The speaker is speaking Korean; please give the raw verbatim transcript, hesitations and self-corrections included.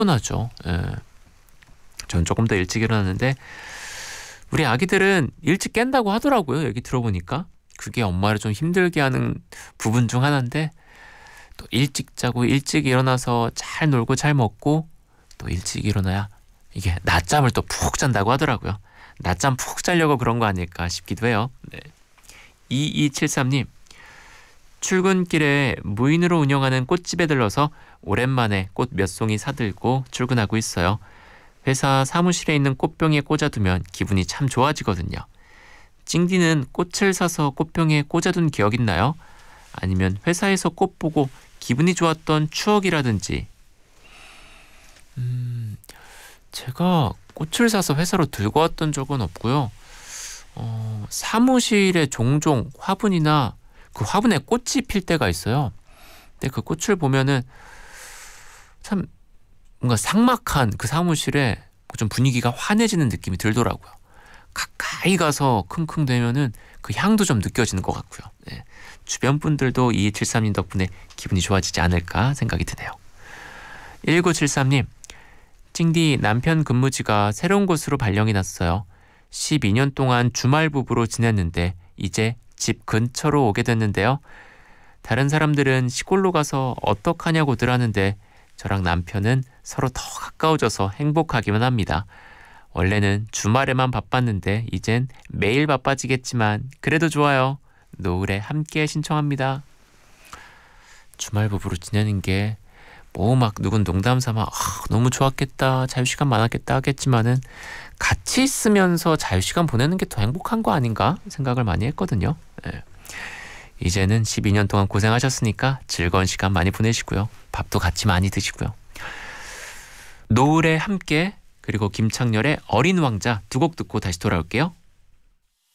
피곤하죠. 예. 전 조금 더 일찍 일어났는데 우리 아기들은 일찍 깬다고 하더라고요. 얘기 들어보니까. 그게 엄마를 좀 힘들게 하는 부분 중 하나인데 또 일찍 자고 일찍 일어나서 잘 놀고 잘 먹고 또 일찍 일어나야 이게 낮잠을 또 푹 잔다고 하더라고요. 낮잠 푹 자려고 그런 거 아닐까 싶기도 해요. 네. 이이칠삼님 출근길에 무인으로 운영하는 꽃집에 들러서 오랜만에 꽃 몇 송이 사들고 출근하고 있어요. 회사 사무실에 있는 꽃병에 꽂아두면 기분이 참 좋아지거든요. 찡디는 꽃을 사서 꽃병에 꽂아둔 기억 있나요? 아니면 회사에서 꽃 보고 기분이 좋았던 추억이라든지. 음, 제가 꽃을 사서 회사로 들고 왔던 적은 없고요. 어, 사무실에 종종 화분이나 그 화분에 꽃이 필 때가 있어요. 근데 그 꽃을 보면은 참 뭔가 삭막한 그 사무실에 좀 분위기가 환해지는 느낌이 들더라고요. 가까이 가서 킁킁대면은 그 향도 좀 느껴지는 것 같고요. 네. 주변 분들도 이이칠삼님 덕분에 기분이 좋아지지 않을까 생각이 드네요. 일구칠삼님 찡디 남편 근무지가 새로운 곳으로 발령이 났어요. 십이 년 동안 주말 부부로 지냈는데 이제 집 근처로 오게 됐는데요. 다른 사람들은 시골로 가서 어떡하냐고들 하는데 저랑 남편은 서로 더 가까워져서 행복하기만 합니다. 원래는 주말에만 바빴는데 이젠 매일 바빠지겠지만 그래도 좋아요. 노을에 함께 신청합니다. 주말 부부로 지내는 게 뭐 막 누군 농담 삼아 아, 너무 좋았겠다 자유시간 많았겠다 하겠지만은 같이 있으면서 자유시간 보내는 게 더 행복한 거 아닌가 생각을 많이 했거든요. 네. 이제는 십이 년 동안 고생하셨으니까 즐거운 시간 많이 보내시고요. 밥도 같이 많이 드시고요. 노을에 함께 그리고 김창렬의 어린 왕자 두 곡 듣고 다시 돌아올게요.